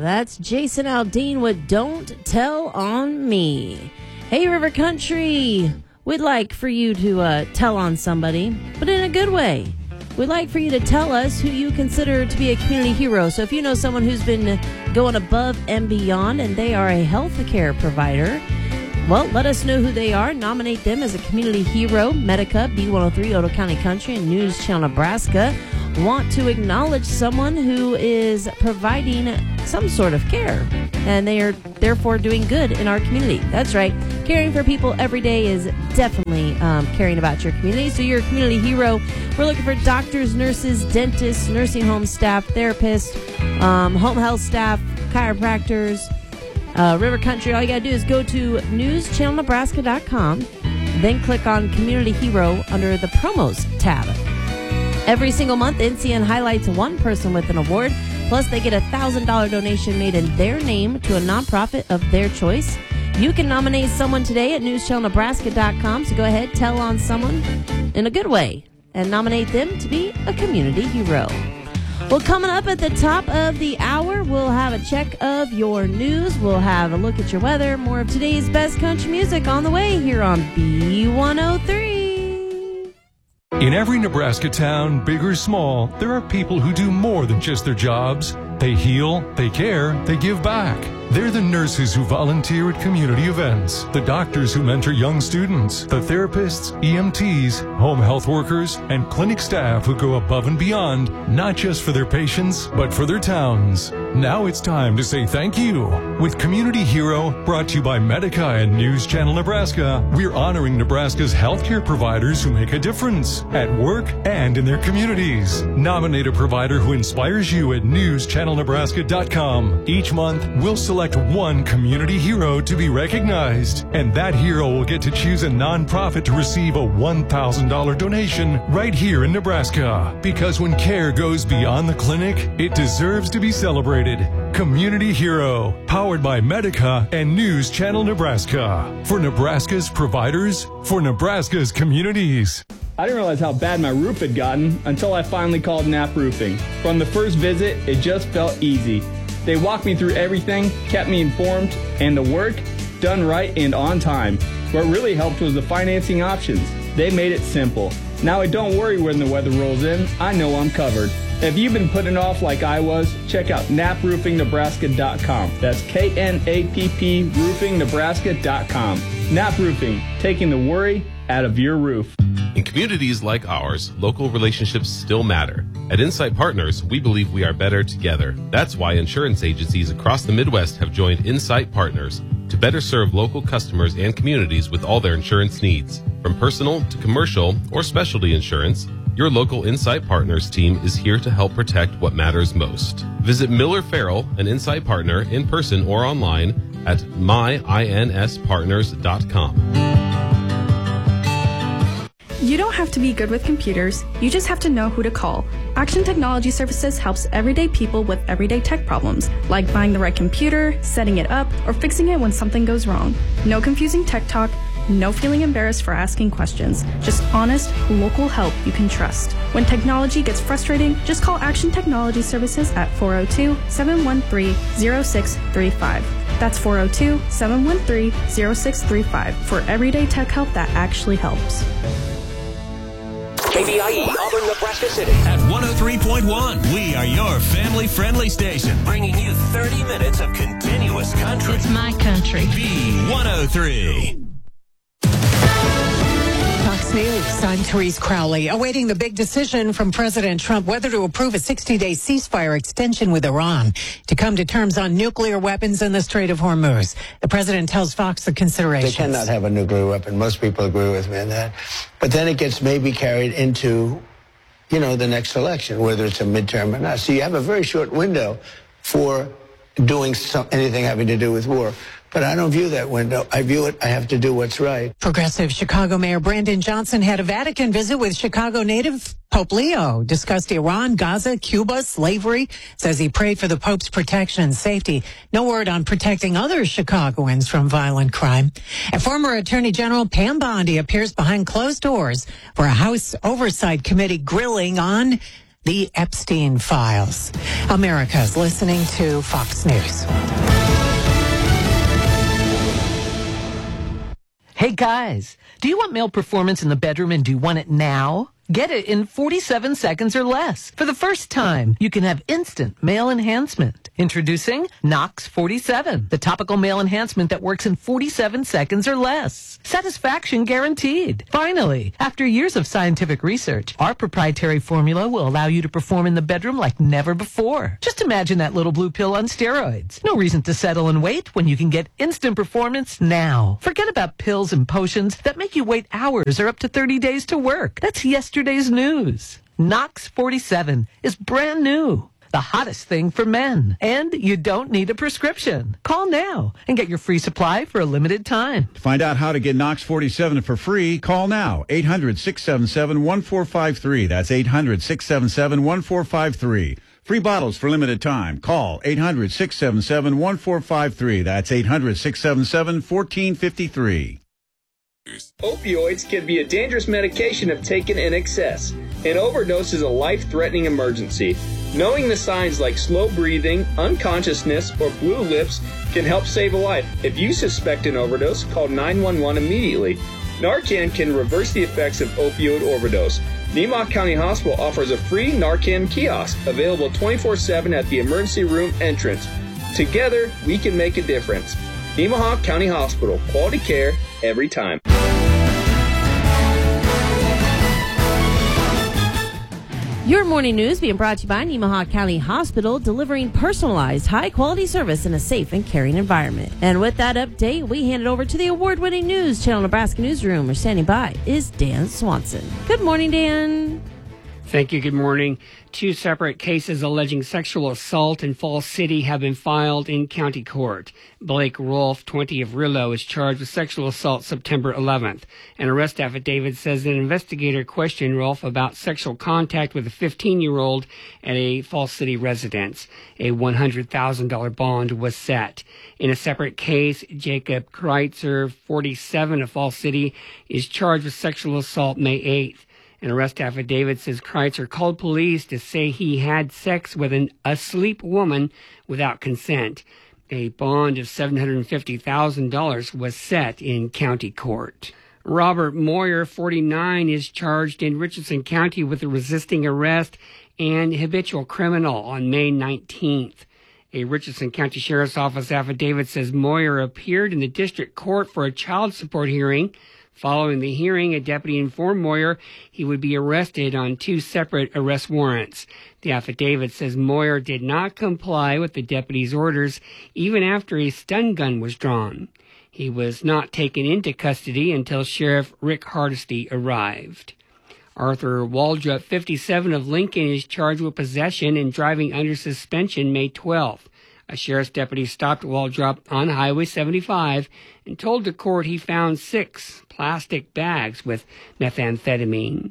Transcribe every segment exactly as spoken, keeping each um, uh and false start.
That's Jason Aldean with Don't Tell on Me. Hey, River Country. We'd like for you to uh, tell on somebody, but in a good way. We'd like for you to tell us who you consider to be a community hero. So if you know someone who's been going above and beyond and they are a health care provider, well, let us know who they are. Nominate them as a community hero. Medica, B one oh three, Otoe County Country, and News Channel Nebraska want to acknowledge someone who is providing some sort of care, and they are therefore doing good in our community. That's right. Caring for people every day is definitely um, caring about your community. So you're a community hero. We're looking for doctors, nurses, dentists, nursing home staff, therapists, um, home health staff, chiropractors, uh, River Country. All you got to do is go to news channel nebraska dot com, then click on Community Hero under the Promos tab. Every single month, N C N highlights one person with an award. Plus, they get a one thousand dollars donation made in their name to a nonprofit of their choice. You can nominate someone today at news channel nebraska dot com. So go ahead, tell on someone in a good way and nominate them to be a community hero. Well, coming up at the top of the hour, we'll have a check of your news. We'll have a look at your weather. More of today's best country music on the way here on B one oh three. In every Nebraska town, big or small, there are people who do more than just their jobs. They heal, they care, they give back. They're the nurses who volunteer at community events, the doctors who mentor young students, the therapists, E M Ts, home health workers, and clinic staff who go above and beyond, not just for their patients, but for their towns. Now it's time to say thank you. With Community Hero, brought to you by Medica and News Channel Nebraska, we're honoring Nebraska's healthcare providers who make a difference at work and in their communities. Nominate a provider who inspires you at news channel nebraska dot com. Each month, we'll select one community hero to be recognized, and that hero will get to choose a nonprofit to receive a one thousand dollars donation right here in Nebraska. Because when care goes beyond the clinic, it deserves to be celebrated. Community Hero, powered by Medica and News Channel Nebraska. For Nebraska's providers, for Nebraska's communities. I didn't realize how bad my roof had gotten until I finally called Knapp Roofing. From the first visit, it just felt easy. They walked me through everything, kept me informed, and the work done right and on time. What really helped was the financing options. They made it simple. Now I don't worry when the weather rolls in. I know I'm covered. If you've been putting it off like I was, check out knapp roofing nebraska dot com. That's K N A P P roofing nebraska dot com. Knapp Roofing, taking the worry out of your roof. In communities like ours, local relationships still matter. At Insight Partners, we believe we are better together. That's why insurance agencies across the Midwest have joined Insight Partners to better serve local customers and communities with all their insurance needs. From personal to commercial or specialty insurance, your local Insight Partners team is here to help protect what matters most. Visit Miller Farrell, an Insight Partner, in person or online at my ins partners dot com. You don't have to be good with computers, you just have to know who to call. Action Technology Services helps everyday people with everyday tech problems, like buying the right computer, setting it up, or fixing it when something goes wrong. No confusing tech talk, no feeling embarrassed for asking questions, just honest, local help you can trust. When technology gets frustrating, just call Action Technology Services at four oh two, seven one three, oh six three five. That's four oh two, seven one three, oh six three five for everyday tech help that actually helps. K B I E, Auburn, Nebraska City. At one oh three point one, we are your family-friendly station. Bringing you thirty minutes of continuous country. It's my country. B one oh three. Fox News, I'm Therese Crowley. Awaiting the big decision from President Trump whether to approve a sixty-day ceasefire extension with Iran to come to terms on nuclear weapons in the Strait of Hormuz. The president tells Fox the considerations. They cannot have a nuclear weapon. Most people agree with me on that. But then it gets maybe carried into, you know, the next election, whether it's a midterm or not. So you have a very short window for doing some, anything having to do with war. But I don't view that window. I view it, I have to do what's right. Progressive Chicago Mayor Brandon Johnson had a Vatican visit with Chicago native Pope Leo, discussed Iran, Gaza, Cuba, slavery, says he prayed for the Pope's protection and safety. No word on protecting other Chicagoans from violent crime. And former Attorney General Pam Bondi appears behind closed doors for a House Oversight Committee grilling on The Epstein Files. America's listening to Fox News. Hey guys, do you want male performance in the bedroom and do you want it now? Get it in forty-seven seconds or less. For the first time, you can have instant male enhancement. Introducing Knox forty-seven, the topical male enhancement that works in forty-seven seconds or less. Satisfaction guaranteed. Finally, after years of scientific research, our proprietary formula will allow you to perform in the bedroom like never before. Just imagine that little blue pill on steroids. No reason to settle and wait when you can get instant performance now. Forget about pills and potions that make you wait hours or up to thirty days to work. That's yesterday's news. Knox forty-seven is brand new. The hottest thing for men. And you don't need a prescription. Call now and get your free supply for a limited time. To find out how to get Knox forty-seven for free, call now. eight hundred, six seven seven, one four five three. That's eight hundred, six seven seven, one four five three. Free bottles for limited time. Call eight hundred, six seven seven, one four five three. That's eight hundred, six seven seven, one four five three. Opioids can be a dangerous medication if taken in excess. An overdose is a life-threatening emergency. Knowing the signs like slow breathing, unconsciousness, or blue lips can help save a life. If you suspect an overdose, call nine one one immediately. Narcan can reverse the effects of opioid overdose. Nemaha County Hospital offers a free Narcan kiosk available twenty-four seven at the emergency room entrance. Together, we can make a difference. Nemaha County Hospital, quality care every time. Your morning news being brought to you by Nemaha County Hospital, delivering personalized, high-quality service in a safe and caring environment. And with that update, we hand it over to the award-winning News Channel Nebraska newsroom. Where standing by is Dan Swanson. Good morning, Dan. Thank you. Good morning. Two separate cases alleging sexual assault in Falls City have been filed in county court. Blake Rolfe, twenty, of Rillo, is charged with sexual assault September eleventh. An arrest affidavit says an investigator questioned Rolfe about sexual contact with a fifteen-year-old at a Falls City residence. A one hundred thousand dollars bond was set. In a separate case, Jacob Kreitzer, forty-seven, of Falls City, is charged with sexual assault May eighth. An arrest affidavit says Kreitzer called police to say he had sex with an asleep woman without consent. A bond of seven hundred fifty thousand dollars was set in county court. Robert Moyer, forty-nine, is charged in Richardson County with resisting arrest and habitual criminal on May nineteenth. A Richardson County Sheriff's Office affidavit says Moyer appeared in the district court for a child support hearing. Following the hearing, a deputy informed Moyer he would be arrested on two separate arrest warrants. The affidavit says Moyer did not comply with the deputy's orders even after a stun gun was drawn. He was not taken into custody until Sheriff Rick Hardesty arrived. Arthur Waldrop, fifty-seven, of Lincoln, is charged with possession and driving under suspension May twelfth. A sheriff's deputy stopped Waldrop on Highway seventy-five and told the court he found six plastic bags with methamphetamine.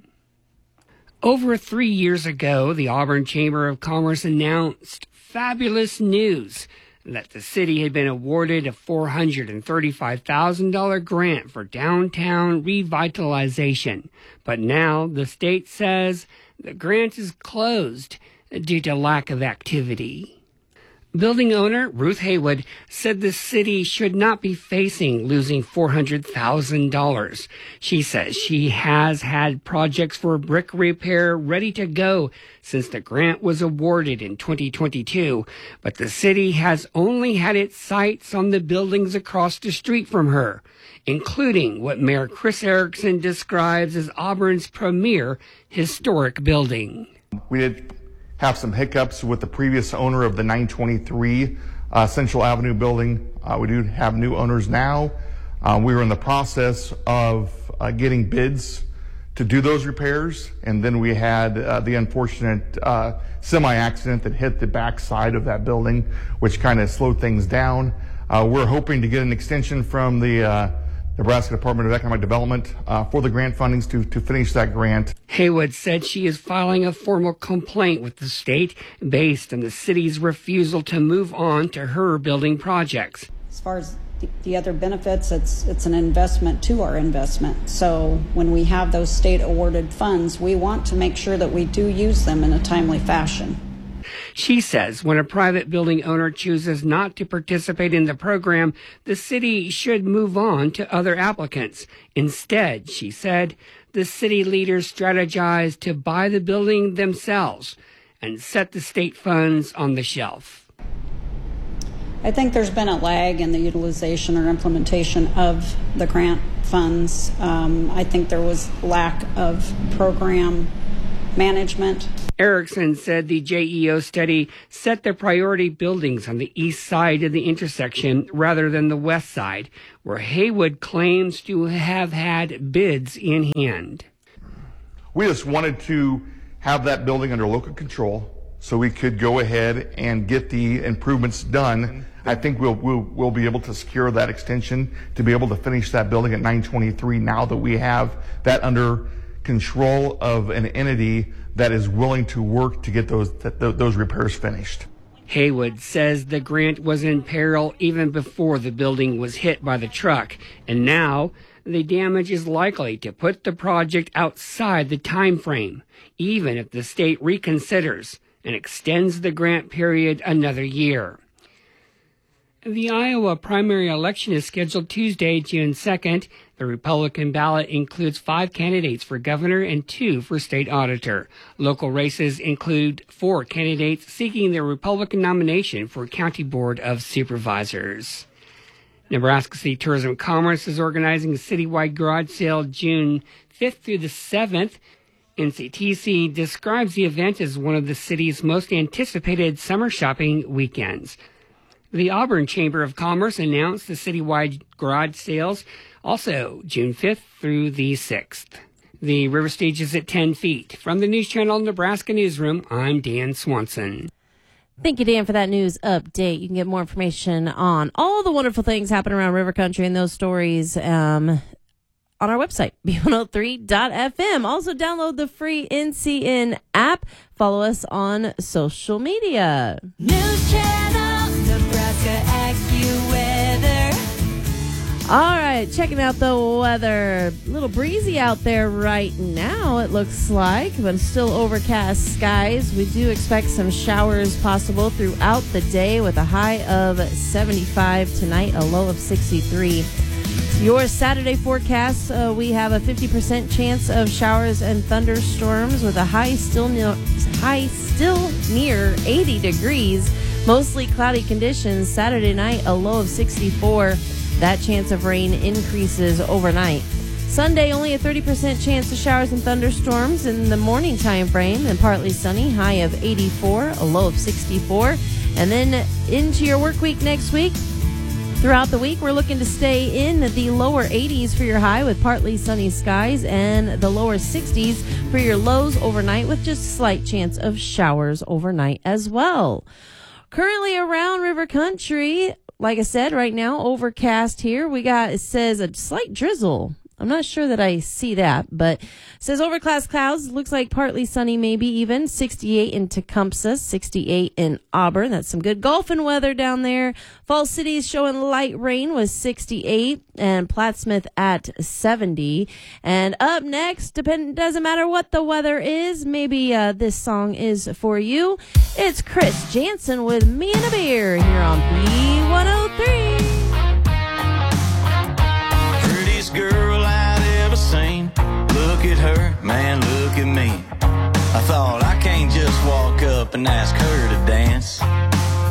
Over three years ago, the Auburn Chamber of Commerce announced fabulous news that the city had been awarded a four hundred thirty-five thousand dollars grant for downtown revitalization. But now the state says the grant is closed due to lack of activity. Building owner Ruth Haywood said the city should not be facing losing four hundred thousand dollars. She says she has had projects for brick repair ready to go since the grant was awarded in twenty twenty-two, but the city has only had its sights on the buildings across the street from her, including what Mayor Chris Erickson describes as Auburn's premier historic building. We did have some hiccups with the previous owner of the nine twenty-three uh, Central Avenue building. Uh, we do have new owners now. Uh, we were in the process of uh, getting bids to do those repairs, and then we had uh, the unfortunate uh, semi-accident that hit the back side of that building, which kind of slowed things down. Uh, we're hoping to get an extension from the uh, Nebraska Department of Economic Development uh, for the grant fundings to, to finish that grant. Haywood said she is filing a formal complaint with the state based on the city's refusal to move on to her building projects. As far as the, the other benefits, it's it's an investment to our investment. So when we have those state awarded funds, we want to make sure that we do use them in a timely fashion. She says when a private building owner chooses not to participate in the program, the city should move on to other applicants. Instead, she said, the city leaders strategize to buy the building themselves and set the state funds on the shelf. I think there's been a lag in the utilization or implementation of the grant funds. Um, I think there was lack of program management. Erickson said the J E O study set the priority buildings on the east side of the intersection rather than the west side, where Haywood claims to have had bids in hand. We just wanted to have that building under local control so we could go ahead and get the improvements done. I think we'll, we'll, we'll be able to secure that extension to be able to finish that building at nine twenty-three now that we have that under control of an entity that is willing to work to get those that, those repairs finished. Haywood says the grant was in peril even before the building was hit by the truck, and now the damage is likely to put the project outside the time frame, even if the state reconsiders and extends the grant period another year. The Iowa primary election is scheduled Tuesday, June second. The Republican ballot includes five candidates for governor and two for state auditor. Local races include four candidates seeking the Republican nomination for County Board of Supervisors. Nebraska City Tourism and Commerce is organizing a citywide garage sale June fifth through the seventh. N C T C describes the event as one of the city's most anticipated summer shopping weekends. The Auburn Chamber of Commerce announced the citywide garage sales, also June fifth through the sixth. The river stage is at ten feet. From the News Channel Nebraska Newsroom, I'm Dan Swanson. Thank you, Dan, for that news update. You can get more information on all the wonderful things happening around River Country and those stories um, on our website, B one oh three dot f m. Also, download the free N C N app. Follow us on social media. News Channel Nebraska AccuWeather. All right, checking out the weather. A little breezy out there right now, it looks like, but still overcast skies. We do expect some showers possible throughout the day with a high of seventy-five tonight, a low of sixty-three. Your Saturday forecast, uh, we have a fifty percent chance of showers and thunderstorms with a high still near, high still near eighty degrees. Mostly cloudy conditions. Saturday night, a low of sixty-four. That chance of rain increases overnight. Sunday, only a thirty percent chance of showers and thunderstorms in the morning time frame, and partly sunny, high of eighty-four, a low of sixty-four. And then into your work week next week. Throughout the week, we're looking to stay in the lower eighties for your high with partly sunny skies and the lower sixties for your lows overnight with just a slight chance of showers overnight as well. Currently around River Country, like I said, right now, overcast here. We got, it says a slight drizzle. I'm not sure that I see that, but it says overcast clouds. Looks like partly sunny, maybe even. sixty-eight in Tecumseh, sixty-eight in Auburn. That's some good golfing weather down there. Falls City is showing light rain with sixty-eight, and Plattsmouth at seventy. And up next, depend doesn't matter what the weather is. Maybe uh, this song is for you. It's Chris Jansen with Me and a Beer here on B one oh three. Prettiest girl I'd ever seen. Look at her, man, look at me. I thought I can't just walk up and ask her to dance.